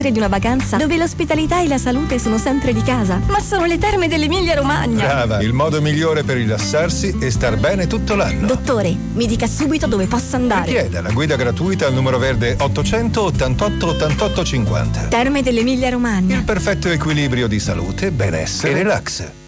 di una vacanza dove l'ospitalità e la salute sono sempre di casa. Ma sono le terme dell'Emilia Romagna. Brava, il modo migliore per rilassarsi e star bene tutto l'anno. Dottore, mi dica subito dove posso andare. Richieda la guida gratuita al numero verde 888 88 50. Terme dell'Emilia Romagna. Il perfetto equilibrio di salute, benessere e relax.